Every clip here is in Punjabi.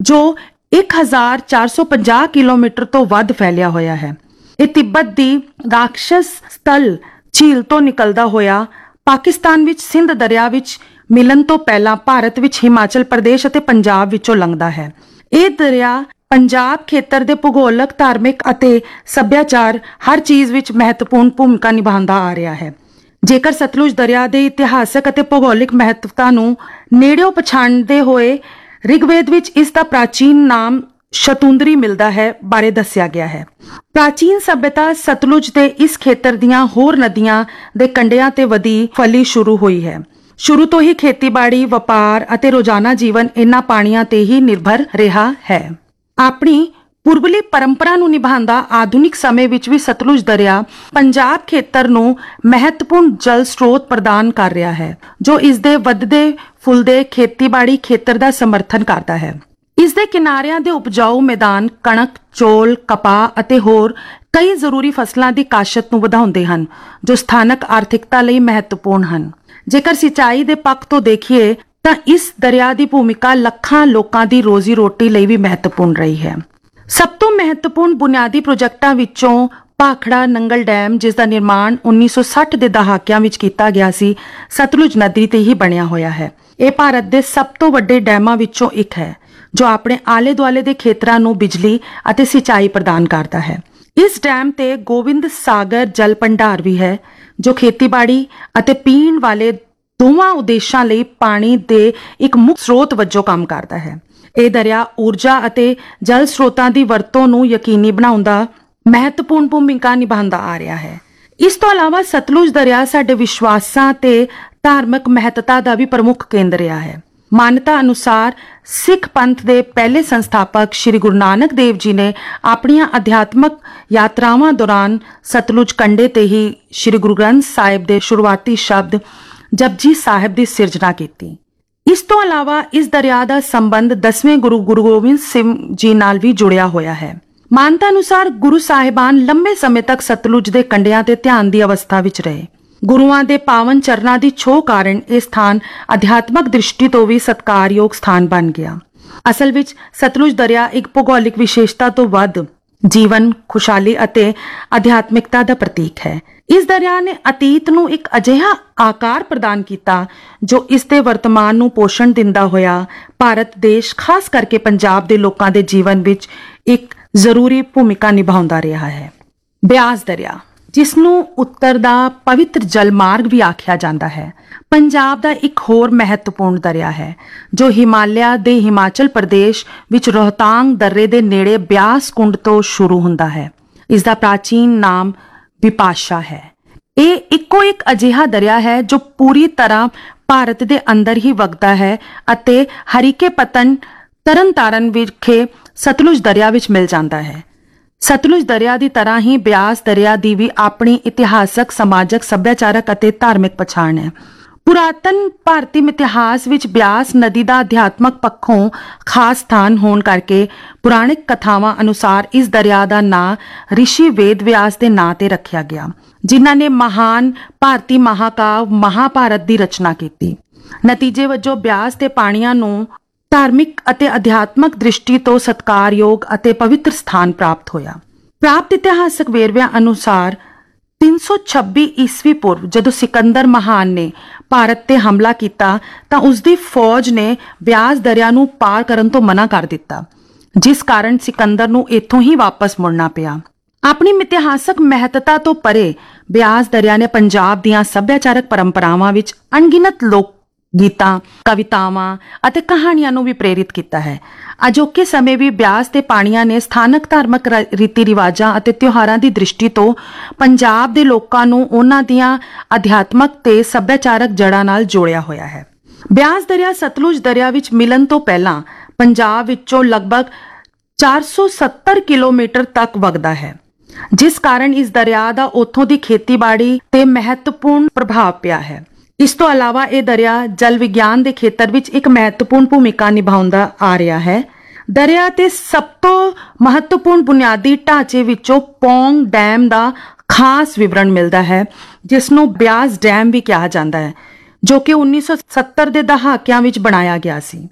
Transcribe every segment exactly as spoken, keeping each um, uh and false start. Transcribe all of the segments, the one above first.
ਜੋ ਇੱਕ ਹਜ਼ਾਰ ਚਾਰ ਸੌ ਪੰਜਾਹ ਕਿਲੋਮੀਟਰ ਤੋਂ ਵੱਧ ਫੈਲਿਆ ਹੋਇਆ ਹੈ। ਇਹ ਤਿੱਬਤ ਦੀ ਰਾਖਸ਼ਸ ਸਥਲ ਝੀਲ ਤੋਂ ਨਿਕਲਦਾ ਹੋਇਆ ਪਾਕਿਸਤਾਨ ਵਿੱਚ ਸਿੰਧ ਦਰਿਆ ਵਿੱਚ ਮਿਲਣ ਤੋਂ ਪਹਿਲਾਂ ਭਾਰਤ ਵਿੱਚ ਹਿਮਾਚਲ ਪ੍ਰਦੇਸ਼ ਅਤੇ ਪੰਜਾਬ ਵਿੱਚੋਂ ਲੰਘਦਾ ਹੈ। ਇਹ ਦਰਿਆ ਪੰਜਾਬ ਖੇਤਰ ਦੇ ਭੂਗੋਲਕ, ਧਾਰਮਿਕ ਅਤੇ ਸੱਭਿਆਚਾਰ ਹਰ ਚੀਜ਼ ਵਿੱਚ ਮਹੱਤਵਪੂਰਨ ਭੂਮਿਕਾ ਨਿਭਾਉਂਦਾ ਆ ਰਿਹਾ ਹੈ। ਜੇਕਰ ਸਤਲੁਜ ਦਰਿਆ ਦੇ ਇਤਿਹਾਸਕ ਅਤੇ ਭੂਗੋਲਿਕ ਮਹੱਤਵਤਾ ਨੂੰ ਨੇੜਿਓਂ ਪਛਾਣਦੇ ਹੋਏ ਰਿਗਵੇਦ ਵਿੱਚ ਇਸ ਦਾ ਪ੍ਰਾਚੀਨ ਨਾਮ ਸ਼ਤੁੰਦਰੀ ਮਿਲਦਾ ਹੈ ਬਾਰੇ ਦੱਸਿਆ ਗਿਆ ਹੈ। ਪ੍ਰਾਚੀਨ ਸਭਿਅਤਾ ਸਤਲੁਜ ਦੇ ਇਸ ਖੇਤਰ ਦੀਆਂ ਹੋਰ ਨਦੀਆਂ ਦੇ ਕੰਢਿਆਂ ਤੇ ਵਧੀ ਫਲੀ ਸ਼ੁਰੂ ਹੋਈ ਹੈ। ਸ਼ੁਰੂ ਤੋਂ ਹੀ ਖੇਤੀਬਾੜੀ, ਵਪਾਰ ਅਤੇ ਰੋਜ਼ਾਨਾ ਜੀਵਨ ਇਹਨਾਂ ਪਾਣੀਆਂ ਤੇ ਹੀ ਨਿਰਭਰ ਰਿਹਾ ਹੈ। ਆਪਣੀ ਪੂਰਬਲੀ ਪਰੰਪਰਾ ਨੂੰ ਨਿਭਾਉਂਦਾ ਆਧੁਨਿਕ ਸਮੇਂ ਵਿੱਚ ਵੀ ਸਤਲੁਜ ਦਰਿਆ ਪੰਜਾਬ ਖੇਤਰ ਨੂੰ ਮਹੱਤਵਪੂਰਨ ਜਲ ਸਰੋਤ ਪ੍ਰਦਾਨ ਕਰ ਰਿਹਾ ਹੈ, ਜੋ ਇਸ ਦੇ ਵੱਧਦੇ ਫੁੱਲਦੇ ਖੇਤੀਬਾੜੀ ਖੇਤਰ ਦਾ ਸਮਰਥਨ ਕਰਦਾ ਹੈ। ਇਸ ਦੇ ਕਿਨਾਰਿਆਂ ਦੇ ਉਪਜਾਊ ਮੈਦਾਨ ਕਣਕ, ਚੌਲ, ਕਪਾਹ ਅਤੇ ਹੋਰ ਕਈ ਜ਼ਰੂਰੀ ਫਸਲਾਂ ਦੀ ਕਾਸ਼ਤ ਨੂੰ ਵਧਾਉਂਦੇ ਹਨ, ਜੋ ਸਥਾਨਕ ਆਰਥਿਕਤਾ ਲਈ ਮਹੱਤਵਪੂਰਨ ਹਨ। ਜੇਕਰ ਸਿੰਚਾਈ ਦੇ ਪੱਖ ਤੋਂ ਦੇਖੀਏ ਤਾਂ ਇਸ ਦਰਿਆ ਦੀ ਭੂਮਿਕਾ ਲੱਖਾਂ ਲੋਕਾਂ ਦੀ ਰੋਜ਼ੀ ਰੋਟੀ ਲਈ ਵੀ ਮਹੱਤਵਪੂਰਨ ਰਹੀ ਹੈ। ਸਭ ਤੋਂ ਮਹੱਤਵਪੂਰਨ ਬੁਨਿਆਦੀ ਪ੍ਰੋਜੈਕਟਾਂ ਵਿੱਚੋਂ ਭਾਖੜਾ ਨੰਗਲ ਡੈਮ, ਜਿਸ ਦਾ ਨਿਰਮਾਣ ਉੱਨੀ ਸੌ ਸੱਠ ਦੇ ਦਹਾਕਿਆਂ ਵਿੱਚ ਕੀਤਾ ਗਿਆ ਸੀ, ਸਤਲੁਜ ਨਦੀ ਤੇ ਹੀ ਬਣਿਆ ਹੋਇਆ ਹੈ। ਇਹ ਭਾਰਤ ਦੇ ਸਭ ਤੋਂ ਵੱਡੇ ਡੈਮਾਂ ਵਿੱਚੋਂ ਇੱਕ ਹੈ, ਜੋ ਆਪਣੇ ਆਲੇ ਦੁਆਲੇ ਦੇ ਖੇਤਰਾਂ ਨੂੰ ਬਿਜਲੀ ਅਤੇ ਸਿੰਚਾਈ ਪ੍ਰਦਾਨ ਕਰਦਾ ਹੈ। ਇਸ ਡੈਮ ਤੇ ਗੋਬਿੰਦ ਸਾਗਰ ਜਲ ਭੰਡਾਰ ਵੀ ਹੈ, ਜੋ ਖੇਤੀਬਾੜੀ ਅਤੇ ਪੀਣ ਵਾਲੇ ਦੋਵਾਂ ਉਦੇਸ਼ਾਂ ਲਈ ਪਾਣੀ ਦੇ ਇੱਕ ਮੁੱਖ ਸਰੋਤ ਵਜੋਂ ਕੰਮ ਕਰਦਾ ਹੈ। ਇਹ ਦਰਿਆ ਊਰਜਾ ਅਤੇ ਜਲ ਸਰੋਤਾਂ ਦੀ ਵਰਤੋਂ ਨੂੰ ਯਕੀਨੀ ਬਣਾਉਂਦਾ ਮਹੱਤਵਪੂਰਨ ਭੂਮਿਕਾ ਨਿਭਾਉਂਦਾ ਆ ਰਿਹਾ ਹੈ। ਇਸ ਤੋਂ ਇਲਾਵਾ ਸਤਲੁਜ ਦਰਿਆ ਸਾਡੇ ਵਿਸ਼ਵਾਸਾਂ ਤੇ ਧਾਰਮਿਕ ਮਹੱਤਤਾ ਦਾ ਵੀ ਪ੍ਰਮੁੱਖ ਕੇਂਦਰ ਰਿਹਾ ਹੈ। ਮਾਨਤਾ ਅਨੁਸਾਰ ਸਿੱਖ ਪੰਥ ਦੇ ਪਹਿਲੇ ਸੰਸਥਾਪਕ ਸ੍ਰੀ ਗੁਰੂ ਨਾਨਕ ਦੇਵ ਜੀ ਨੇ ਆਪਣੀਆਂ ਅਧਿਆਤਮਕ ਯਾਤਰਾਵਾਂ ਦੌਰਾਨ ਸਤਲੁਜ ਕੰਢੇ ਤੇ ਹੀ ਸ੍ਰੀ ਗੁਰੂ ਗ੍ਰੰਥ ਸਾਹਿਬ ਦੇ ਸ਼ੁਰੂਆਤੀ ਸ਼ਬਦ ਜਪਜੀ ਸਾਹਿਬ ਦੀ ਸਿਰਜਣਾ ਕੀਤੀ। ਇਸ ਤੋਂ ਇਲਾਵਾ ਇਸ ਦਰਿਆ ਦਾ ਸੰਬੰਧ ਦਸਵੇਂ ਗੁਰੂ ਗੁਰੂ ਗੋਬਿੰਦ ਸਿੰਘ ਜੀ ਨਾਲ ਵੀ ਜੁੜਿਆ ਹੋਇਆ ਹੈ। ਮਾਨਤਾ ਅਨੁਸਾਰ ਗੁਰੂ ਸਾਹਿਬਾਨ ਲੰਬੇ ਸਮੇਂ ਤੱਕ ਸਤਲੁਜ ਦੇ ਕੰਢਿਆਂ ਤੇ ਧਿਆਨ ਦੀ ਅਵਸਥਾ ਵਿੱਚ ਰਹੇ। ਗੁਰੂਆਂ ਦੇ ਪਾਵਨ ਚਰਨਾਂ ਦੀ ਛੋਹ ਕਾਰਨ ਇਹ ਸਥਾਨ ਅਧਿਆਤਮਕ ਦ੍ਰਿਸ਼ਟੀ ਤੋਂ ਵੀ ਸਤਿਕਾਰਯੋਗ ਸਥਾਨ ਬਣ ਗਿਆ। ਅਸਲ ਵਿੱਚ ਸਤਲੁਜ ਦਰਿਆ ਇੱਕ ਭੂਗੋਲਿਕ ਵਿਸ਼ੇਸ਼ਤਾ ਤੋਂ ਵੱਧ ਜੀਵਨ, ਖੁਸ਼ਹਾਲੀ ਅਤੇ ਅਧਿਆਤਮਿਕਤਾ ਦਾ ਪ੍ਰਤੀਕ ਹੈ। ਇਸ ਦਰਿਆ ਨੇ ਅਤੀਤ ਨੂੰ ਇੱਕ ਅਜਿਹਾ ਆਕਾਰ ਪ੍ਰਦਾਨ ਕੀਤਾ ਜੋ ਇਸ ਦੇ ਵਰਤਮਾਨ ਨੂੰ ਪੋਸ਼ਣ ਦਿੰਦਾ ਹੋਇਆ ਭਾਰਤ ਦੇਸ਼, ਖਾਸ ਕਰਕੇ ਪੰਜਾਬ ਦੇ ਲੋਕਾਂ ਦੇ ਜੀਵਨ ਵਿੱਚ ਇੱਕ ਜ਼ਰੂਰੀ ਭੂਮਿਕਾ ਨਿਭਾਉਂਦਾ ਰਿਹਾ ਹੈ। ਬਿਆਸ ਦਰਿਆ, ਜਿਸ ਨੂੰ ਉੱਤਰ ਦਾ ਪਵਿੱਤਰ ਜਲ ਮਾਰਗ ਵੀ ਆਖਿਆ ਜਾਂਦਾ ਹੈ, ਪੰਜਾਬ ਦਾ ਇੱਕ ਹੋਰ ਮਹੱਤਵਪੂਰਨ ਦਰਿਆ ਹੈ, ਜੋ ਹਿਮਾਲਿਆ ਦੇ ਹਿਮਾਚਲ ਪ੍ਰਦੇਸ਼ ਵਿੱਚ ਰੋਹਤਾਂਗ ਦਰੇ ਦੇ ਨੇੜੇ ਬਿਆਸ ਕੁੰਡ ਤੋਂ ਸ਼ੁਰੂ ਹੁੰਦਾ ਹੈ। ਇਸ ਦਾ ਪ੍ਰਾਚੀਨ ਨਾਮ ਵਿਪਾਸ਼ਾ ਹੈ। ਇਹ ਇੱਕੋ ਇੱਕ ਅਜਿਹਾ ਦਰਿਆ ਹੈ ਜੋ ਪੂਰੀ ਤਰ੍ਹਾਂ ਭਾਰਤ ਦੇ ਅੰਦਰ ਹੀ ਵਗਦਾ ਹੈ ਅਤੇ ਹਰੀਕੇ ਪਤਨ ਤਰਨਤਾਰਨ ਵਿਖੇ ਸਤਲੁਜ ਦਰਿਆ ਵਿੱਚ ਮਿਲ ਜਾਂਦਾ ਹੈ। ਸਤਲੁਜ ਦਰਿਆ ਦੀ ਤਰ੍ਹਾਂ ਹੀ ਬਿਆਸ ਦਰਿਆ ਦੀ ਵੀ ਆਪਣੀ ਇਤਿਹਾਸਕ, ਸਮਾਜਕ, ਸੱਭਿਆਚਾਰਕ ਅਤੇ ਧਾਰਮਿਕ ਪਛਾਣ ਹੈ। ਪੁਰਾਤਨ ਭਾਰਤੀ ਇਤਿਹਾਸ ਵਿੱਚ ਬਿਆਸ ਨਦੀ ਦਾ ਅਧਿਆਤਮਕ ਪੱਖੋਂ ਖਾਸ ਸਥਾਨ ਹੋਣ ਕਰਕੇ ਪੁਰਾਣਿਕ ਕਥਾਵਾਂ ਅਨੁਸਾਰ ਇਸ ਦਰਿਆ ਦਾ ਨਾਂ ਰਿਸ਼ੀ ਵੇਦ ਵਿਆਸ ਦੇ ਨਾਂ ਤੇ ਰੱਖਿਆ ਗਿਆ, ਜਿਨ੍ਹਾਂ ਨੇ ਮਹਾਨ ਭਾਰਤੀ ਮਹਾਕਾਵ ਮਹਾਭਾਰਤ ਦੀ ਰਚਨਾ ਕੀਤੀ। ਨਤੀਜੇ ਵਜੋਂ ਬਿਆਸ ਦੇ ਪਾਣੀਆਂ ਨੂੰ ਧਾਰਮਿਕ ਅਤੇ ਅਧਿਆਤਮਕ ਦ੍ਰਿਸ਼ਟੀ ਤੋਂ ਸਤਿਕਾਰਯੋਗ ਅਤੇ ਪਵਿੱਤਰ ਸਥਾਨ ਪ੍ਰਾਪਤ ਹੋਇਆ। ਪ੍ਰਾਪਤ ਇਤਿਹਾਸਕ ਵੇਰਵਿਆਂ ਅਨੁਸਾਰ ਤਿੰਨ ਸੌ ਛੱਬੀ ਈਸਵੀ ਪੂਰਵ ਜਦੋਂ ਸਿਕੰਦਰ ਮਹਾਨ ਨੇ ਭਾਰਤ ਤੇ ਹਮਲਾ ਕੀਤਾ ਤਾਂ ਉਸ ਦੀ ਫੌਜ ਨੇ ਬਿਆਸ ਦਰਿਆ ਨੂੰ ਪਾਰ ਕਰਨ ਤੋਂ ਮਨਾ ਕਰ ਦਿੱਤਾ, ਜਿਸ ਕਾਰਨ ਸਿਕੰਦਰ ਨੂੰ ਇੱਥੋਂ ਹੀ ਵਾਪਸ ਮੁੜਨਾ ਪਿਆ। ਆਪਣੀ ਇਤਿਹਾਸਕ ਮਹੱਤਤਾ ਤੋਂ ਪਰੇ ਬਿਆਸ ਦਰਿਆ ਨੇ ਪੰਜਾਬ ਦੀਆਂ ਸੱਭਿਆਚਾਰਕ ਪਰੰਪਰਾਵਾਂ ਵਿੱਚ ਅਣਗਿਣਤ ਲੋਕ ਗੀਤਾਂ, ਕਵਿਤਾਵਾਂ ਅਤੇ ਕਹਾਣੀਆਂ ਨੂੰ ਵੀ ਪ੍ਰੇਰਿਤ ਕੀਤਾ ਹੈ। ਅਜੋਕੇ ਸਮੇਂ ਵੀ ਬਿਆਸ ਦੇ ਪਾਣੀਆਂ ਨੇ ਸਥਾਨਕ ਧਾਰਮਿਕ ਰੀਤੀ ਰਿਵਾਜਾਂ ਅਤੇ ਤਿਉਹਾਰਾਂ ਦੀ ਦ੍ਰਿਸ਼ਟੀ ਤੋਂ ਪੰਜਾਬ ਦੇ ਲੋਕਾਂ ਨੂੰ ਉਹਨਾਂ ਦੀਆਂ ਅਧਿਆਤਮਕ ਤੇ ਸੱਭਿਆਚਾਰਕ ਜੜ੍ਹਾਂ ਨਾਲ ਜੋੜਿਆ ਹੋਇਆ ਹੈ। ਬਿਆਸ ਦਰਿਆ ਸਤਲੁਜ ਦਰਿਆ ਵਿੱਚ ਮਿਲਣ ਤੋਂ ਪਹਿਲਾਂ ਪੰਜਾਬ ਵਿੱਚੋਂ ਲਗਭਗ ਚਾਰ ਸੌ ਸੱਤਰ ਕਿਲੋਮੀਟਰ ਤੱਕ ਵਗਦਾ ਹੈ, ਜਿਸ ਕਾਰਨ ਇਸ ਦਰਿਆ ਦਾ ਉੱਥੋਂ ਦੀ ਖੇਤੀਬਾੜੀ ਤੇ ਮਹੱਤਵਪੂਰਨ ਪ੍ਰਭਾਵ ਪਿਆ ਹੈ। ਇਸ ਤੋਂ ਇਲਾਵਾ ਇਹ ਦਰਿਆ ਜਲ ਵਿਗਿਆਨ ਦੇ ਖੇਤਰ ਵਿੱਚ ਇੱਕ ਮਹੱਤਵਪੂਰਨ ਭੂਮਿਕਾ ਨਿਭਾਉਂਦਾ ਆ ਰਿਹਾ ਹੈ। ਦਰਿਆ ਤੇ ਸਭ ਤੋਂ ਮਹੱਤਵਪੂਰਨ ਬੁਨਿਆਦੀ ਢਾਂਚੇ ਵਿੱਚੋਂ ਪੌਂਗ ਡੈਮ ਦਾ ਖਾਸ ਵਿਵਰਣ ਮਿਲਦਾ ਹੈ, ਜਿਸ ਨੂੰ ਬਿਆਸ ਡੈਮ ਵੀ ਕਿਹਾ ਜਾਂਦਾ ਹੈ, ਜੋ ਕਿ ਉੱਨੀ ਸੌ ਸੱਤਰ ਦੇ ਦਹਾਕਿਆਂ ਵਿੱਚ ਬਣਾਇਆ ਗਿਆ ਸੀ।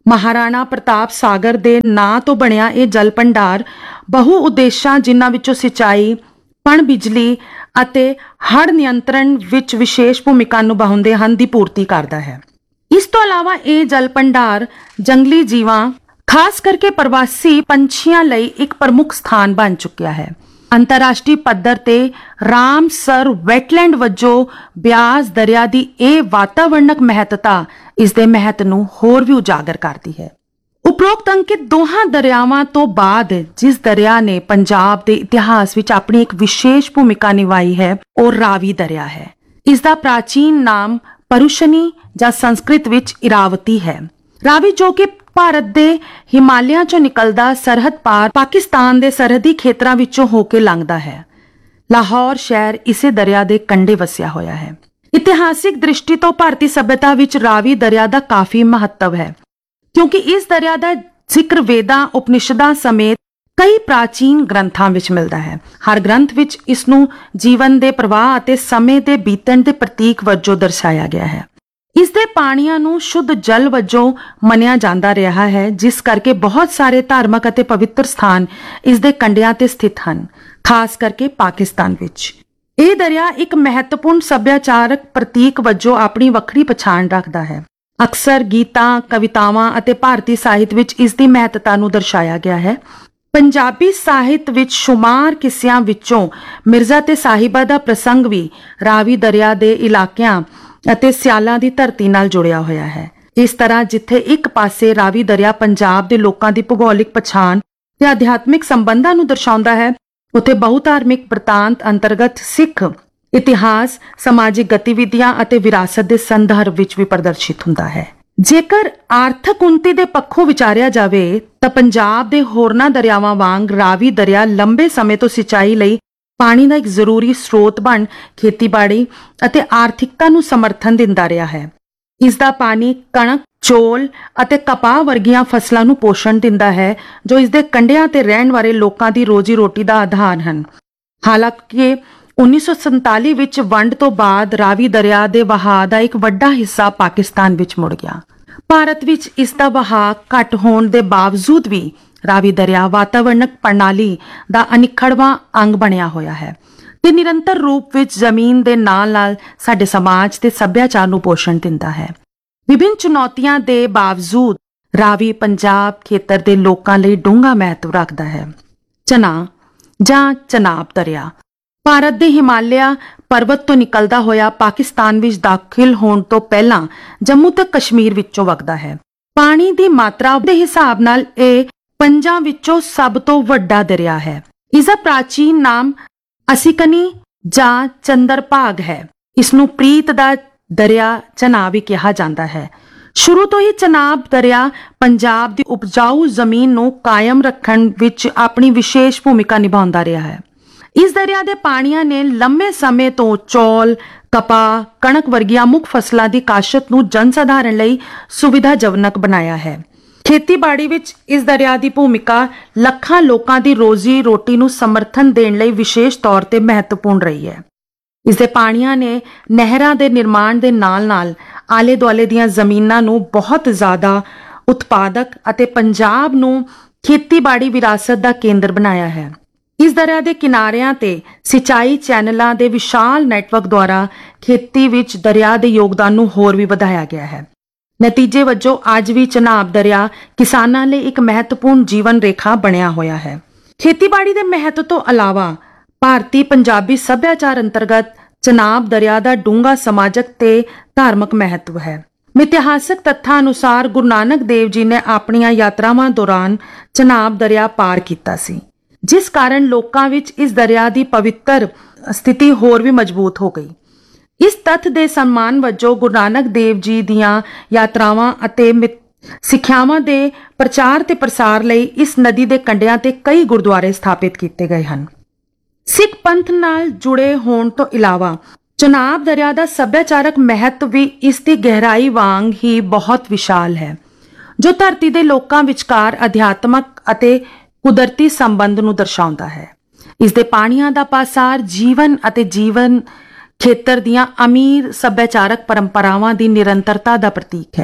ਮਹਾਰਾਣਾ ਪ੍ਰਤਾਪ ਸਾਗਰ ਦੇ ਨਾਂ ਤੋਂ ਬਣਿਆ ਇਹ ਜਲ ਭੰਡਾਰ ਬਹੁ ਉਦੇਸ਼ਾਂ ਜਿਨ੍ਹਾਂ ਵਿੱਚੋਂ ਸਿੰਚਾਈ, ਪਣ ਬਿਜਲੀ ਅਤੇ ਹੜ੍ਹ ਨਿਯੰਤਰਣ ਵਿੱਚ ਵਿਸ਼ੇਸ਼ ਭੂਮਿਕਾ ਨਿਭਾਉਂਦੇ ਹਨ ਦੀ ਪੂਰਤੀ ਕਰਦਾ ਹੈ। ਇਸ ਤੋਂ ਇਲਾਵਾ ਇਹ ਜਲ ਭੰਡਾਰ ਜੰਗਲੀ ਜੀਵਾਂ, ਖਾਸ ਕਰਕੇ ਪ੍ਰਵਾਸੀ ਪੰਛੀਆਂ ਲਈ ਇੱਕ ਪ੍ਰਮੁੱਖ ਸਥਾਨ ਬਣ ਚੁੱਕਿਆ ਹੈ। ਅੰਤਰਰਾਸ਼ਟਰੀ ਪੱਧਰ ਤੇ ਰਾਮਸਰ ਵੈਟਲੈਂਡ ਵਜੋਂ ਬਿਆਸ ਦਰਿਆ ਦੀ ਇਹ ਵਾਤਾਵਰਣਕ ਮਹੱਤਤਾ ਇਸ ਦੇ ਮਹੱਤ ਨੂੰ ਹੋਰ ਵੀ ਉਜਾਗਰ ਕਰਦੀ ਹੈ। ਉਪਰੋਕਤ ਅੰਕਿਤ ਦੋਹਾਂ ਦਰਿਆਵਾਂ ਤੋਂ ਬਾਅਦ ਜਿਸ ਦਰਿਆ ਨੇ ਪੰਜਾਬ ਦੇ ਇਤਿਹਾਸ ਵਿੱਚ ਆਪਣੀ ਇੱਕ ਵਿਸ਼ੇਸ਼ ਭੂਮਿਕਾ ਨਿਭਾਈ ਹੈ ਉਹ ਰਾਵੀ ਦਰਿਆ ਹੈ। ਇਸ ਦਾ ਪ੍ਰਾਚੀਨ ਨਾਮ ਪਰੂਸ਼ਨੀ ਜਾਂ ਸੰਸਕ੍ਰਿਤ ਵਿੱਚ ਇਰਾਵਤੀ ਹੈ। ਰਾਵੀ ਜੋ ਕਿ ਭਾਰਤ ਦੇ ਹਿਮਾਲਿਆ ਚੋਂ ਨਿਕਲਦਾ ਸਰਹੱਦ ਪਾਰ ਪਾਕਿਸਤਾਨ ਦੇ ਸਰਹੱਦੀ ਖੇਤਰਾਂ ਵਿੱਚੋਂ ਹੋ ਕੇ ਲੰਘਦਾ ਹੈ। ਲਾਹੌਰ ਸ਼ਹਿਰ ਇਸੇ ਦਰਿਆ ਦੇ ਕੰਢੇ ਵਸਿਆ ਹੋਇਆ ਹੈ। ਇਤਿਹਾਸਿਕ ਦ੍ਰਿਸ਼ਟੀ ਤੋਂ ਭਾਰਤੀ ਸਭਿਅਤਾ ਵਿੱਚ ਰਾਵੀ ਦਰਿਆ ਦਾ ਕਾਫੀ ਮਹੱਤਵ ਹੈ, ਕਿਉਂਕਿ ਇਸ ਦਰਿਆ ਦਾ ਜ਼ਿਕਰ ਵੇਦਾਂ, ਉਪਨਿਸ਼ਦਾਂ ਸਮੇਤ ਕਈ ਪ੍ਰਾਚੀਨ ਗ੍ਰੰਥਾਂ ਵਿੱਚ ਮਿਲਦਾ ਹੈ। ਹਰ ਗ੍ਰੰਥ ਵਿੱਚ ਇਸ ਨੂੰ ਜੀਵਨ ਦੇ ਪ੍ਰਵਾਹ ਅਤੇ ਸਮੇਂ ਦੇ ਬੀਤਣ ਦੇ ਪ੍ਰਤੀਕ ਵਜੋਂ ਦਰਸਾਇਆ ਗਿਆ ਹੈ। ਇਸ ਦੇ ਪਾਣੀਆਂ ਨੂੰ ਸ਼ੁੱਧ ਜਲ ਵਜੋਂ ਮੰਨਿਆ ਜਾਂਦਾ ਰਿਹਾ ਹੈ, ਜਿਸ ਕਰਕੇ ਬਹੁਤ ਸਾਰੇ ਧਾਰਮਿਕ ਅਤੇ ਪਵਿੱਤਰ ਸਥਾਨ ਇਸ ਦੇ ਕੰਢਿਆਂ ਤੇ ਸਥਿਤ ਹਨ, ਖਾਸ ਕਰਕੇ ਪਾਕਿਸਤਾਨ ਵਿੱਚ। ਇਹ ਦਰਿਆ ਇੱਕ ਮਹੱਤਵਪੂਰਨ ਸੱਭਿਆਚਾਰਕ ਪ੍ਰਤੀਕ ਵਜੋਂ ਆਪਣੀ ਵੱਖਰੀ ਪਛਾਣ ਰੱਖਦਾ ਹੈ। ਅਕਸਰ ਗੀਤਾਂ, ਕਵਿਤਾਵਾਂ ਅਤੇ ਭਾਰਤੀ ਸਾਹਿਤ ਵਿੱਚ ਇਸ ਦੀ ਮਹੱਤਤਾ ਨੂੰ ਦਰਸਾਇਆ ਗਿਆ ਹੈ। ਪੰਜਾਬੀ ਸਾਹਿਤ ਵਿੱਚ ਸ਼ੁਮਾਰ ਕਿੱਸਿਆਂ ਵਿੱਚੋਂ ਮਿਰਜ਼ਾ ਤੇ ਸਾਹਿਬਾ ਦਾ ਪ੍ਰਸੰਗ ਵੀ ਰਾਵੀ ਦਰਿਆ ਦੇ ਇਲਾਕਿਆਂ ਅਤੇ ਸਿਆਲਾਂ ਦੀ ਧਰਤੀ ਨਾਲ ਜੁੜਿਆ ਹੋਇਆ ਹੈ। ਇਸ ਤਰ੍ਹਾਂ ਜਿੱਥੇ ਇੱਕ ਪਾਸੇ ਰਾਵੀ ਦਰਿਆ ਪੰਜਾਬ ਦੇ ਲੋਕਾਂ ਦੀ ਭੂਗੋਲਿਕ ਪਛਾਣ ਤੇ ਅਧਿਆਤਮਿਕ ਸੰਬੰਧਾਂ ਨੂੰ ਦਰਸਾਉਂਦਾ ਹੈ, ਉੱਥੇ ਬਹੁ ਧਾਰਮਿਕ ਬ੍ਰਿਤਾਂਤ ਅੰਤਰਗਤ ਸਿੱਖ ਇਤਿਹਾਸ, ਸਮਾਜਿਕ ਗਤੀਵਿਧੀਆਂ ਅਤੇ ਵਿਰਾਸਤ ਦੇ ਸੰਦਰਭ ਵਿੱਚ ਵੀ ਪ੍ਰਦਰਸ਼ਿਤ ਹੁੰਦਾ ਹੈ। ਜੇਕਰ ਆਰਥਿਕ ਉੱਨਤੀ ਦੇ ਪੱਖੋਂ ਵਿਚਾਰਿਆ ਜਾਵੇ ਤਾਂ ਪੰਜਾਬ ਦੇ ਹੋਰਨਾਂ ਦਰਿਆਵਾਂ ਵਾਂਗ ਰਾਵੀ ਦਰਿਆ ਲੰਬੇ ਸਮੇਂ ਤੋਂ ਸਿੰਚਾਈ ਲਈ ਪਾਣੀ ਦਾ ਇੱਕ ਜ਼ਰੂਰੀ ਸਰੋਤ ਬਣ ਖੇਤੀਬਾੜੀ ਅਤੇ ਆਰਥਿਕਤਾ ਨੂੰ ਸਮਰਥਨ ਦਿੰਦਾ ਰਿਹਾ ਹੈ। ਇਸ ਦਾ ਪਾਣੀ ਕਣਕ, ਚੌਲ ਅਤੇ ਕਪਾਹ ਵਰਗੀਆਂ ਫਸਲਾਂ ਨੂੰ ਪੋਸ਼ਣ ਦਿੰਦਾ ਹੈ, ਜੋ ਇਸ ਦੇ ਕੰਢਿਆਂ ਤੇ ਰਹਿਣ ਵਾਲੇ ਲੋਕਾਂ ਦੀ ਰੋਜੀ ਰੋਟੀ ਦਾ ਆਧਾਰ ਹਨ। ਹਾਲਾਂਕਿ ਉੱਨੀ ਸੌ ਸੰਤਾਲੀ ਵਿੱਚ ਵੰਡ ਤੋਂ ਬਾਅਦ ਰਾਵੀ ਦਰਿਆ ਦੇ ਵਹਾਅ ਦਾ ਇੱਕ ਵੱਡਾ ਹਿੱਸਾ ਪਾਕਿਸਤਾਨ ਵਿੱਚ ਮੁੜ ਗਿਆ। ਭਾਰਤ ਵਿੱਚ ਇਸ ਦਾ ਵਹਾਅ ਘੱਟ ਹੋਣ ਦੇ ਬਾਵਜੂਦ ਵੀ ਰਾਵੀ ਦਰਿਆ ਵਾਤਾਵਰਣਕ ਪ੍ਰਣਾਲੀ ਦਾ ਅਨਿੱਖੜਵਾਂ ਅੰਗ ਬਣਿਆ ਹੋਇਆ ਹੈ ਤੇ ਨਿਰੰਤਰ ਰੂਪ ਵਿੱਚ ਜ਼ਮੀਨ ਦੇ ਨਾਲ-ਨਾਲ ਸਾਡੇ ਸਮਾਜ ਤੇ ਸੱਭਿਆਚਾਰ ਨੂੰ ਪੋਸ਼ਣ ਦਿੰਦਾ ਹੈ। ਵਿਭਿੰਨ ਚੁਣੌਤੀਆਂ ਦੇ ਬਾਵਜੂਦ ਰਾਵੀ ਪੰਜਾਬ ਖੇਤਰ ਦੇ ਲੋਕਾਂ ਲਈ ਡੂੰਘਾ ਮਹੱਤਵ ਰੱਖਦਾ ਹੈ। ਚਨਾਬ ਜਾਂ ਚਨਾਬ ਦਰਿਆ ਭਾਰਤ ਦੇ ਹਿਮਾਲਿਆ ਪਰਬਤ ਤੋਂ ਨਿਕਲਦਾ ਹੋਇਆ ਪਾਕਿਸਤਾਨ ਵਿੱਚ ਦਾਖਲ ਹੋਣ ਤੋਂ ਪਹਿਲਾਂ ਜੰਮੂ ਤੇ ਕਸ਼ਮੀਰ ਵਿੱਚੋਂ ਵਗਦਾ ਹੈ। ਪਾਣੀ ਦੀ ਮਾਤਰਾ ਦੇ ਹਿਸਾਬ ਨਾਲ ਇਹ ਪੰਜਾਂ ਵਿੱਚੋਂ ਸਭ ਤੋਂ ਵੱਡਾ ਦਰਿਆ ਹੈ। ਇਸ ਦਾ ਪ੍ਰਾਚੀਨ ਨਾਮ ਅਸਿਕਨੀ ਜਾਂ ਚੰਦਰਭਾਗ ਹੈ। ਇਸ ਨੂੰ ਪ੍ਰੀਤ ਦਾ ਦਰਿਆ ਚਨਾਬ ਵੀ ਕਿਹਾ ਜਾਂਦਾ ਹੈ। ਸ਼ੁਰੂ ਤੋਂ ਹੀ ਚਨਾਬ ਦਰਿਆ ਪੰਜਾਬ ਦੀ ਉਪਜਾਊ ਜ਼ਮੀਨ ਨੂੰ ਕਾਇਮ ਰੱਖਣ ਵਿੱਚ ਆਪਣੀ ਵਿਸ਼ੇਸ਼ ਭੂਮਿਕਾ ਨਿਭਾਉਂਦਾ ਰਿਹਾ ਹੈ। ਇਸ ਦਰਿਆ ਦੇ ਪਾਣੀਆਂ ਨੇ ਲੰਮੇ ਸਮੇਂ ਤੋਂ ਚੌਲ, ਕਪਾਹ, ਕਣਕ ਵਰਗੀਆਂ ਮੁੱਖ ਫਸਲਾਂ ਦੀ ਕਾਸ਼ਤ ਨੂੰ ਜਨ ਸਾਧਾਰਨ ਲਈ ਸੁਵਿਧਾਜਨਕ ਬਣਾਇਆ ਹੈ। ਖੇਤੀਬਾੜੀ ਵਿੱਚ ਇਸ ਦਰਿਆ ਦੀ ਭੂਮਿਕਾ ਲੱਖਾਂ ਲੋਕਾਂ ਦੀ ਰੋਜ਼ੀ ਰੋਟੀ ਨੂੰ ਸਮਰਥਨ ਦੇਣ ਲਈ ਵਿਸ਼ੇਸ਼ ਤੌਰ ਤੇ ਮਹੱਤਵਪੂਰਨ ਰਹੀ ਹੈ। ਇਸ ਦੇ ਪਾਣੀਆਂ ਨੇ ਨਹਿਰਾਂ ਦੇ ਨਿਰਮਾਣ ਦੇ ਨਾਲ-ਨਾਲ ਆਲੇ ਦੁਆਲੇ ਦੀਆਂ ਜ਼ਮੀਨਾਂ ਨੂੰ ਬਹੁਤ ਜ਼ਿਆਦਾ ਉਤਪਾਦਕ ਅਤੇ ਪੰਜਾਬ ਨੂੰ ਖੇਤੀਬਾੜੀ ਵਿਰਾਸਤ ਦਾ ਕੇਂਦਰ ਬਣਾਇਆ ਹੈ। ਇਸ ਦਰਿਆ ਦੇ ਕਿਨਾਰਿਆਂ ਤੇ ਸਿੰਚਾਈ ਚੈਨਲਾਂ ਦੇ ਵਿਸ਼ਾਲ ਨੈਟਵਰਕ ਦੁਆਰਾ ਖੇਤੀ ਵਿੱਚ ਦਰਿਆ ਦੇ ਯੋਗਦਾਨ ਨੂੰ ਹੋਰ ਵੀ ਵਧਾਇਆ ਗਿਆ ਹੈ। ਨਤੀਜੇ ਵਜੋਂ ਅੱਜ ਵੀ ਚਨਾਬ ਦਰਿਆ ਕਿਸਾਨਾਂ ਲਈ ਇੱਕ ਮਹੱਤਵਪੂਰਨ ਜੀਵਨ ਰੇਖਾ ਬਣਿਆ ਹੋਇਆ ਹੈ। ਖੇਤੀਬਾੜੀ ਦੇ ਮਹੱਤਵ ਤੋਂ ਇਲਾਵਾ ਭਾਰਤੀ ਪੰਜਾਬੀ ਸੱਭਿਆਚਾਰ ਅੰਤਰਗਤ ਚਨਾਬ ਦਰਿਆ ਦਾ ਡੂੰਘਾ ਸਮਾਜਕ ਤੇ ਧਾਰਮਿਕ ਮਹੱਤਵ ਹੈ। ਮਿਥਿਹਾਸਕ ਤੱਥਾਂ ਅਨੁਸਾਰ ਗੁਰੂ ਨਾਨਕ ਦੇਵ ਜੀ ਨੇ ਆਪਣੀਆਂ ਯਾਤਰਾਵਾਂ ਦੌਰਾਨ ਚਨਾਬ ਦਰਿਆ ਪਾਰ ਕੀਤਾ ਸੀ, ਜਿਸ ਕਾਰਨ ਲੋਕਾਂ ਵਿੱਚ ਇਸ ਦਰਿਆ ਦੀ ਪਵਿੱਤਰ ਸਥਿਤੀ ਹੋਰ ਵੀ ਮਜ਼ਬੂਤ ਹੋ ਗਈ। ਇਸ ਤੱਥ ਦੇ ਸਨਮਾਨ ਵਜੋਂ ਗੁਰੂ ਨਾਨਕ ਦੇਵ ਜੀ ਦੀਆਂ ਯਾਤਰਾਵਾਂ ਅਤੇ ਸਿੱਖਿਆਵਾਂ ਦੇ ਪ੍ਰਚਾਰ ਤੇ ਪ੍ਰਸਾਰ ਲਈ ਇਸ ਨਦੀ ਦੇ ਕੰਢਿਆਂ ਤੇ ਕਈ ਗੁਰਦੁਆਰੇ ਸਥਾਪਿਤ ਕੀਤੇ ਗਏ ਹਨ। ਸਿੱਖ ਪੰਥ ਨਾਲ ਜੁੜੇ ਹੋਣ ਤੋਂ ਇਲਾਵਾ ਚਨਾਬ ਦਰਿਆ ਦਾ ਸੱਭਿਆਚਾਰਕ ਮਹੱਤਵ ਵੀ ਇਸ ਦੀ ਗਹਿਰਾਈ ਵਾਂਗ ਹੀ ਬਹੁਤ ਵਿਸ਼ਾਲ ਹੈ, ਜੋ ਧਰਤੀ ਦੇ ਲੋਕਾਂ ਵਿਚਕਾਰ ਅਧਿਆਤਮਕ ਅਤੇ ਕੁਦਰਤੀ ਸੰਬੰਧ ਨੂੰ ਦਰਸਾਉਂਦਾ ਹੈ। ਇਸ ਦੇ ਪਾਣੀਆਂ ਦਾ ਪਾਸਾਰ ਜੀਵਨ ਅਤੇ ਜੀਵਨ ਖੇਤਰ ਦੀਆਂ ਅਮੀਰ ਸੱਭਿਆਚਾਰਕ ਪਰੰਪਰਾਵਾਂ ਦੀ ਨਿਰੰਤਰਤਾ ਦਾ ਪ੍ਰਤੀਕ ਹੈ।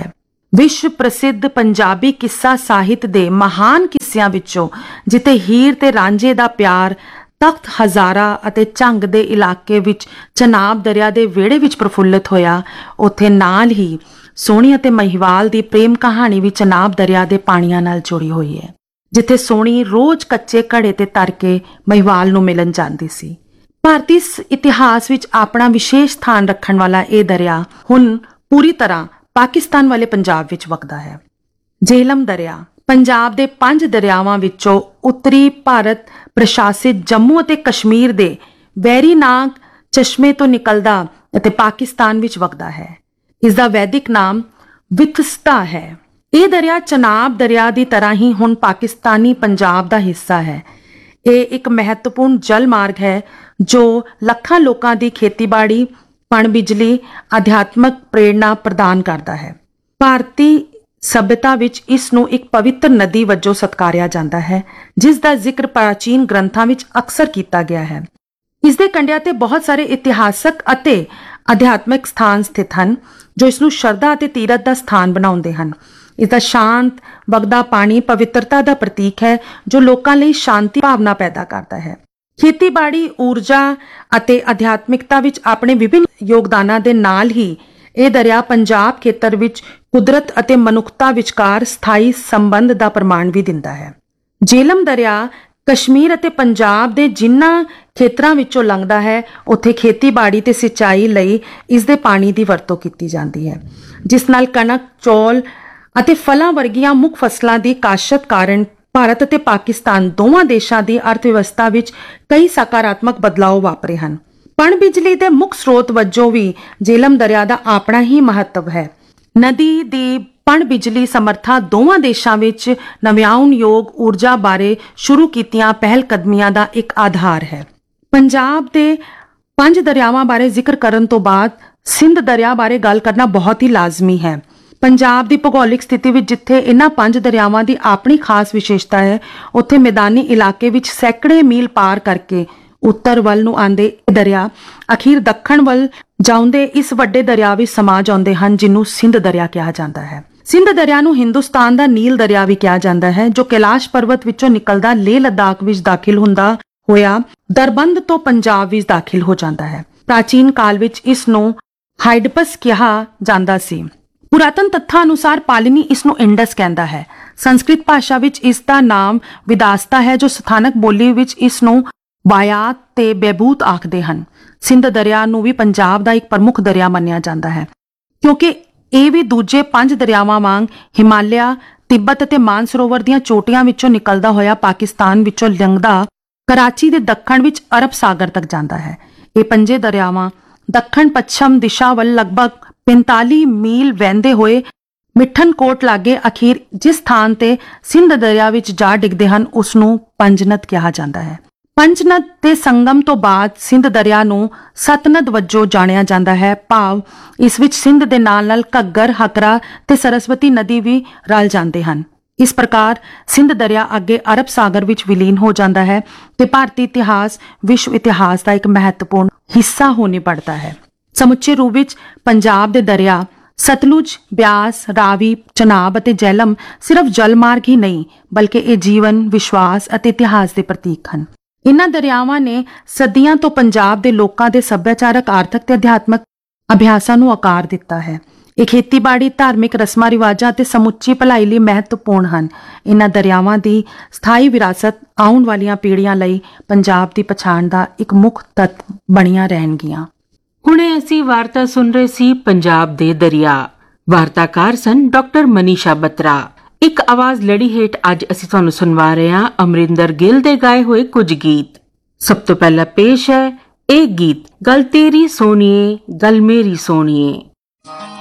ਵਿਸ਼ਵ ਪ੍ਰਸਿੱਧ ਪੰਜਾਬੀ ਕਿੱਸਾ ਸਾਹਿਤ ਦੇ ਮਹਾਨ ਕਿੱਸਿਆਂ ਵਿੱਚੋਂ ਜਿੱਥੇ ਹੀਰ ਤੇ ਰਾਂਝੇ ਦਾ ਪਿਆਰ ਤਖਤ ਹਜ਼ਾਰਾ ਅਤੇ ਝੰਗ ਦੇ ਇਲਾਕੇ ਵਿੱਚ ਚਨਾਬ ਦਰਿਆ ਦੇ ਵਿਹੜੇ ਵਿੱਚ ਪ੍ਰਫੁੱਲਿਤ ਹੋਇਆ, ਉੱਥੇ ਨਾਲ ਹੀ ਸੋਹਣੀ ਅਤੇ ਮਹੀਵਾਲ ਦੀ ਪ੍ਰੇਮ ਕਹਾਣੀ ਵੀ ਚਨਾਬ ਦਰਿਆ ਦੇ ਪਾਣੀਆਂ ਨਾਲ ਜੁੜੀ ਹੋਈ ਹੈ, ਜਿੱਥੇ ਸੋਹਣੀ ਰੋਜ਼ ਕੱਚੇ ਘੜੇ ਤੇ ਤਰ ਕੇ ਮਹੀਵਾਲ ਨੂੰ ਮਿਲਣ ਜਾਂਦੀ ਸੀ। ਭਾਰਤੀ ਇਤਿਹਾਸ ਵਿੱਚ ਆਪਣਾ ਵਿਸ਼ੇਸ਼ ਸਥਾਨ ਰੱਖਣ ਵਾਲਾ ਇਹ ਦਰਿਆ ਹੁਣ ਪੂਰੀ ਤਰ੍ਹਾਂ ਪਾਕਿਸਤਾਨ ਵਾਲੇ ਪੰਜਾਬ ਵਿੱਚ ਵਗਦਾ ਹੈ। ਜੇਹਲਮ ਦਰਿਆ ਪੰਜਾਬ ਦੇ ਪੰਜ ਦਰਿਆਵਾਂ ਵਿੱਚੋਂ ਉੱਤਰੀ ਭਾਰਤ ਪ੍ਰਸ਼ਾਸਿਤ ਜੰਮੂ ਅਤੇ ਕਸ਼ਮੀਰ ਦੇ ਵੈਰੀਨਾਗ ਚਸ਼ਮੇ ਤੋਂ ਨਿਕਲਦਾ ਅਤੇ ਪਾਕਿਸਤਾਨ ਵਿੱਚ ਵਗਦਾ ਹੈ। ਇਸ ਦਾ ਵੈਦਿਕ ਨਾਮ ਵਿਤਸਤਾ ਹੈ। ਇਹ ਦਰਿਆ ਚਨਾਬ ਦਰਿਆ ਦੀ ਤਰ੍ਹਾਂ ਹੀ ਹੁਣ ਪਾਕਿਸਤਾਨੀ ਪੰਜਾਬ ਦਾ ਹਿੱਸਾ ਹੈ। ਇਹ ਇੱਕ ਮਹੱਤਵਪੂਰਨ ਜਲ ਮਾਰਗ ਹੈ ਜੋ ਲੱਖਾਂ ਲੋਕਾਂ ਦੀ ਖੇਤੀਬਾੜੀ, ਪਣ ਬਿਜਲੀ, ਅਧਿਆਤਮਕ ਪ੍ਰੇਰਣਾ ਪ੍ਰਦਾਨ ਕਰਦਾ ਹੈ। ਭਾਰਤੀ ਸਭਿਅਤਾ ਵਿੱਚ ਇਸ ਨੂੰ ਇੱਕ ਪਵਿੱਤਰ ਨਦੀ ਵਜੋਂ ਸਤਕਾਰਿਆ ਜਾਂਦਾ ਹੈ, ਜਿਸ ਦਾ ਜ਼ਿਕਰ ਪ੍ਰਾਚੀਨ ਗ੍ਰੰਥਾਂ ਵਿੱਚ ਅਕਸਰ ਕੀਤਾ ਗਿਆ ਹੈ। ਇਸ ਦੇ ਕੰਢਿਆਂ ਤੇ ਬਹੁਤ ਸਾਰੇ ਇਤਿਹਾਸਕ ਅਤੇ ਅਧਿਆਤਮਿਕ ਸਥਾਨ ਸਥਿਤ ਹਨ ਜੋ ਇਸ ਨੂੰ ਸ਼ਰਧਾ ਅਤੇ ਤੀਰਥ ਦਾ ਸਥਾਨ ਬਣਾਉਂਦੇ ਹਨ। ਇਸ ਦਾ ਸ਼ਾਂਤ ਵਗਦਾ ਪਾਣੀ ਪਵਿੱਤਰਤਾ ਦਾ ਪ੍ਰਤੀਕ ਹੈ ਜੋ ਲੋਕਾਂ ਲਈ ਸ਼ਾਂਤੀ ਭਾਵਨਾ ਪੈਦਾ ਕਰਦਾ ਹੈ। ਖੇਤੀਬਾੜੀ, ਊਰਜਾ ਅਤੇ ਅਧਿਆਤਮਿਕਤਾ ਵਿੱਚ ਆਪਣੇ ਵਿਭਿੰਨ ਯੋਗਦਾਨਾਂ ਦੇ ਨਾਲ ਹੀ ਇਹ ਦਰਿਆ ਪੰਜਾਬ ਖੇਤਰ ਵਿੱਚ ਕੁਦਰਤ ਅਤੇ ਮਨੁੱਖਤਾ ਵਿਚਕਾਰ ਸਥਾਈ ਸੰਬੰਧ ਦਾ ਪ੍ਰਮਾਣ ਵੀ ਦਿੰਦਾ ਹੈ। ਜੇਹਲਮ ਦਰਿਆ ਕਸ਼ਮੀਰ ਅਤੇ ਪੰਜਾਬ ਦੇ ਜਿਨ੍ਹਾਂ ਖੇਤਰਾਂ ਵਿੱਚੋਂ ਲੰਘਦਾ ਹੈ, ਉੱਥੇ ਖੇਤੀਬਾੜੀ ਤੇ ਸਿੰਚਾਈ ਲਈ ਇਸ ਦੇ ਪਾਣੀ ਦੀ ਵਰਤੋਂ ਕੀਤੀ ਜਾਂਦੀ ਹੈ, ਜਿਸ ਨਾਲ ਕਣਕ, ਚੌਲ ਅਤੇ ਫਲਾਂ ਵਰਗੀਆਂ ਮੁੱਖ ਫਸਲਾਂ ਦੀ ਕਾਸ਼ਤ ਕਾਰਨ ਭਾਰਤ ਅਤੇ ਪਾਕਿਸਤਾਨ ਦੋਵਾਂ ਦੇਸ਼ਾਂ ਦੀ ਅਰਥ ਵਿਵਸਥਾ ਵਿੱਚ ਕਈ ਸਕਾਰਾਤਮਕ ਬਦਲਾਅ ਵਾਪਰੇ ਹਨ। ਪਣ ਬਿਜਲੀ ਦੇ ਮੁੱਖ ਸਰੋਤ ਵਜੋਂ ਵੀ ਜੇਹਲਮ ਦਰਿਆ ਦਾ ਆਪਣਾ ਹੀ ਮਹੱਤਵ ਹੈ। ਨਦੀ ਦੀ ਪਣ ਬਿਜਲੀ ਸਮਰੱਥਾ ਦੋਵਾਂ ਦੇਸ਼ਾਂ ਵਿੱਚ ਨਵਿਆਉਣਯੋਗ ਊਰਜਾ ਬਾਰੇ ਸ਼ੁਰੂ ਕੀਤੀਆਂ ਪਹਿਲ ਕਦਮੀਆਂ ਦਾ ਇੱਕ ਆਧਾਰ ਹੈ। ਪੰਜਾਬ ਦੇ ਪੰਜ ਦਰਿਆਵਾਂ ਬਾਰੇ ਜ਼ਿਕਰ ਕਰਨ ਤੋਂ ਬਾਅਦ ਸਿੰਧ ਦਰਿਆ ਬਾਰੇ ਗੱਲ ਕਰਨਾ ਬਹੁਤ ਹੀ ਲਾਜ਼ਮੀ ਹੈ। ਪੰਜਾਬ ਦੀ ਭੂਗੋਲਿਕ ਸਥਿਤੀ ਵਿੱਚ ਜਿੱਥੇ ਇਹਨਾਂ ਪੰਜ ਦਰਿਆਵਾਂ ਦੀ ਆਪਣੀ ਖਾਸ ਵਿਸ਼ੇਸ਼ਤਾ ਹੈ, ਉੱਥੇ ਮੈਦਾਨੀ ਇਲਾਕੇ ਵਿੱਚ ਸੈਂਕੜੇ ਮੀਲ ਪਾਰ ਕਰਕੇ ਉੱਤਰ ਵੱਲ ਨੂੰ ਆਉਂਦੇ ਦਰਿਆ ਅਖੀਰ ਦੱਖਣ ਵੱਲ ਜਾਉਂਦੇ ਇਸ ਵੱਡੇ ਦਰਿਆ ਵਿੱਚ ਸਮਾ ਜਾਂਦੇ ਹਨ, ਜਿਹਨੂੰ ਸਿੰਧ ਦਰਿਆ ਕਿਹਾ ਜਾਂਦਾ ਹੈ। ਸਿੰਧ ਦਰਿਆ ਨੂੰ ਹਿੰਦੁਸਤਾਨ ਦਾ ਨੀਲ ਦਰਿਆ ਵੀ ਕਿਹਾ ਜਾਂਦਾ ਹੈ, ਜੋ ਕੈਲਾਸ਼ ਪਰਬਤ ਵਿੱਚੋਂ ਨਿਕਲਦਾ ਲੇਹ ਲਦਾਖ ਵਿੱਚ ਦਾਖਲ ਹੁੰਦਾ ਹੋਇਆ ਦਰਬੰਦ ਤੋਂ ਪੰਜਾਬ ਵਿੱਚ ਦਾਖਲ ਹੋ ਜਾਂਦਾ ਹੈ। ਪ੍ਰਾਚੀਨ ਕਾਲ ਵਿੱਚ ਇਸ ਨੂੰ ਹਾਈਡਪਸ ਕਿਹਾ ਜਾਂਦਾ ਸੀ। ਪੁਰਾਤਨ ਤੱਥਾਂ ਅਨੁਸਾਰ ਪਾਲਿਨੀ ਇਸ ਨੂੰ ਇੰਡਸ ਕਹਿੰਦਾ ਹੈ। ਸੰਸਕ੍ਰਿਤ ਭਾਸ਼ਾ ਵਿੱਚ ਇਸ ਦਾ ਨਾਮ ਵਿਦਾਸਤਾ ਹੈ, ਜੋ ਸਥਾਨਕ ਬੋਲੀ ਵਿੱਚ ਇਸ ਨੂੰ ਵਾਯਾਤ ਤੇ ਬੇਬੂਤ ਆਖਦੇ ਹਨ। ਸਿੰਧ ਦਰਿਆ ਨੂੰ ਵੀ ਪੰਜਾਬ ਦਾ ਇੱਕ ਪ੍ਰਮੁੱਖ ਦਰਿਆ ਮੰਨਿਆ ਜਾਂਦਾ ਹੈ, ਕਿਉਂਕਿ ਇਹ ਵੀ ਦੂਜੇ ਪੰਜ ਦਰਿਆਵਾਂ ਵਾਂਗ ਹਿਮਾਲਿਆ, ਤਿੱਬਤ ਅਤੇ ਮਾਨਸਰੋਵਰ ਦੀਆਂ ਚੋਟੀਆਂ ਵਿੱਚੋਂ ਨਿਕਲਦਾ ਹੋਇਆ ਪਾਕਿਸਤਾਨ ਵਿੱਚੋਂ ਲੰਘਦਾ ਕਰਾਚੀ ਦੇ ਦੱਖਣ ਵਿੱਚ ਅਰਬ ਸਾਗਰ ਤੱਕ ਜਾਂਦਾ ਹੈ। ਇਹ ਪੰਜੇ ਦਰਿਆਵਾਂ ਦੱਖਣ ਪੱਛਮ ਦਿਸ਼ਾ ਵੱਲ ਲਗਭਗ ਪੈਂਤਾਲੀ ਮੀਲ ਵਹਿੰਦੇ ਹੋਏ ਮਿੱਠਨ ਕੋਟ ਲਾਗੇ ਅਖੀਰ ਜਿਸ ਥਾਂ ਤੇ ਸਿੰਧ ਦਰਿਆ ਵਿੱਚ ਜਾ ਡਿੱਗਦੇ ਹਨ, ਉਸ ਨੂੰ ਪੰਜਨਦ ਕਿਹਾ ਜਾਂਦਾ ਹੈ। ਪੰਜਨਦ ਦੇ ਸੰਗਮ ਤੋਂ ਬਾਅਦ ਸਿੰਧ ਦਰਿਆ ਨੂੰ ਸਤਨਦ ਵਜੋਂ ਜਾਣਿਆ ਜਾਂਦਾ ਹੈ, ਭਾਵ ਇਸ ਵਿੱਚ ਸਿੰਧ ਦੇ ਨਾਲ ਨਾਲ ਘੱਗਰ, ਹਕਰਾ ਤੇ ਸਰਸਵਤੀ ਨਦੀ ਵੀ ਰਲ ਜਾਂਦੇ ਹਨ। ਇਸ ਪ੍ਰਕਾਰ ਸਿੰਧ ਦਰਿਆ ਅੱਗੇ ਅਰਬ ਸਾਗਰ ਵਿੱਚ ਵਿਲੀਨ ਹੋ ਜਾਂਦਾ ਹੈ ਤੇ ਭਾਰਤੀ ਇਤਿਹਾਸ, ਵਿਸ਼ਵ ਇਤਿਹਾਸ ਦਾ ਇੱਕ ਮਹੱਤਵਪੂਰਨ ਹਿੱਸਾ ਹੋ ਨਿਬੜਦਾ ਹੈ। ਸਮੁੱਚੇ ਰੂਪ ਵਿੱਚ ਪੰਜਾਬ ਦੇ ਦਰਿਆ ਸਤਲੁਜ, ਬਿਆਸ, ਰਾਵੀ, ਚਨਾਬ ਅਤੇ ਜੇਹਲਮ ਸਿਰਫ ਜਲਮਾਰਗ ਹੀ ਨਹੀਂ, ਬਲਕਿ ਇਹ ਜੀਵਨ, ਵਿਸ਼ਵਾਸ ਅਤੇ ਇਤਿਹਾਸ ਦੇ ਪ੍ਰਤੀਕ ਹਨ। ਇਨ੍ਹਾਂ ਦਰਿਆਵਾਂ ਨੇ ਸਦੀਆਂ ਤੋਂ ਪੰਜਾਬ ਦੇ ਲੋਕਾਂ ਦੇ ਸੱਭਿਆਚਾਰਕ, ਆਰਥਿਕ ਤੇ ਅਧਿਆਤਮਕ ਅਭਿਆਸਾਂ ਨੂੰ ਆਕਾਰ ਦਿੱਤਾ ਹੈ। ਇਹ ਖੇਤੀਬਾੜੀ, ਧਾਰਮਿਕ ਰਸਮਾਂ ਰਿਵਾਜਾਂ ਤੇ ਸਮੁੱਚੀ ਭਲਾਈ ਲਈ ਮਹੱਤਵਪੂਰਨ ਹਨ। ਇਨ੍ਹਾਂ ਦਰਿਆਵਾਂ ਦੀ ਸਥਾਈ ਵਿਰਾਸਤ ਆਉਣ ਵਾਲੀਆਂ ਪੀੜ੍ਹੀਆਂ ਲਈ ਪੰਜਾਬ ਦੀ ਪਛਾਣ ਦਾ ਇੱਕ ਮੁੱਖ ਤੱਤ ਬਣੀਆਂ ਰਹਿਣਗੀਆਂ। ਹੁਣੇ ਅਸੀਂ ਵਾਰਤਾ ਸੁਣ ਰਹੇ ਸੀ ਪੰਜਾਬ ਦੇ ਦਰਿਆ। ਵਾਰਤਾਕਾਰ ਸਨ ਡਾਕਟਰ ਮਨੀਸ਼ਾ ਬਤਰਾ। ਇੱਕ ਆਵਾਜ਼ ਲੜੀ ਹੇਠ ਅੱਜ ਅਸੀਂ ਤੁਹਾਨੂੰ ਸੁਣਵਾ ਰਹੇ ਹਾਂ ਅਮਰਿੰਦਰ ਗਿੱਲ ਦੇ ਗਾਏ ਹੋਏ ਕੁਝ ਗੀਤ। ਸਭ ਤੋਂ ਪਹਿਲਾਂ ਪੇਸ਼ ਹੈ ਇਹ ਗੀਤ, ਗਲ ਤੇਰੀ ਸੋਹਣੀਏ, ਗਲ ਮੇਰੀ ਸੋਹਣੀਏ।